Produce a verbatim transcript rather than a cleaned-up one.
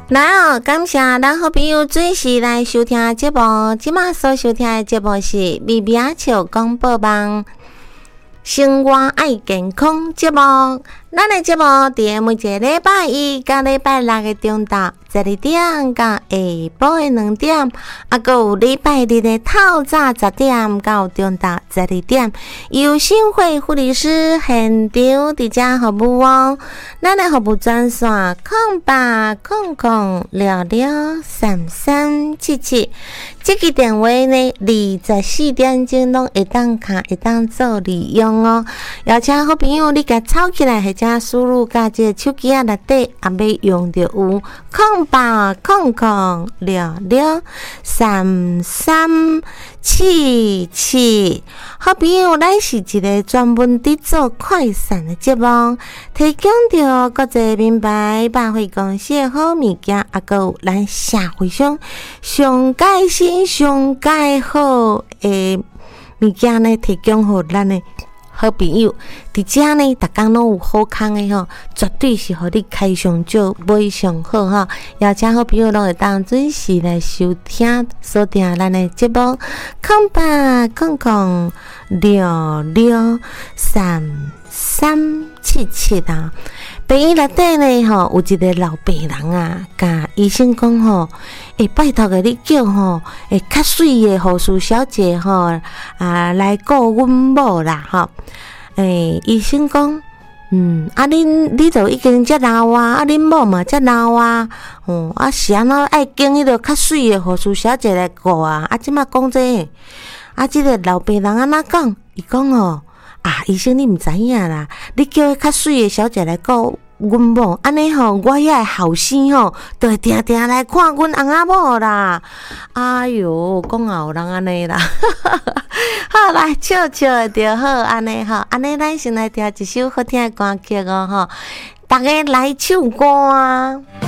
来哦，感谢咱好朋友准时来收听节目。即马所收听的节目是《咪咪仔笑广播网》生活爱健康节目。咱的节目伫每一个礼拜一到礼拜六的中昼十二点到下晡的两点，啊，还有礼拜日的透早十点到中昼十二点，由新会护理师现场伫遮服务哦。咱的服务专线空八空空六六三三七七，这个电话呢，二十四点钟拢会当卡，会当做利用哦。邀请好朋友你甲抄起来，或者输入甲这个手机啊内底，也要用着有空八空空六六三三七七。好朋友，咱是一个专门伫做快闪的节目，提供着国际名牌百货公司的好物件，啊，还有咱社会上上界新、上界好的物件呢，提供互咱的好朋友。伫遮呢，逐工拢有好康的吼，绝对是互你开上少，买上好吼。邀请好朋友拢会当准时来收听、锁定咱的节目，空八空空六六三三七七啊。病院内底呢吼，有一个老病人啊，甲医生讲吼，诶，拜托个你叫吼，诶，较水的护士小姐吼，啊，来顾阮某啦吼。诶，医生讲，嗯，啊，恁你都已经遮老啊，啊，恁某嘛遮老啊，哦，啊，是安怎爱经迄个较水的护士小姐来顾啊？啊，即马讲这个，啊，即个老病人安怎讲？伊讲哦。啊，医生你毋知影啦，你叫较水的小姐来顾阮某，安尼吼，我遐个后生吼，都会定定来看阮翁仔某啦。哎哟，讲也有人安尼啦，好来笑笑就好，安尼吼，安尼咱先来听一首好听的歌曲哦吼，大家来唱歌啊。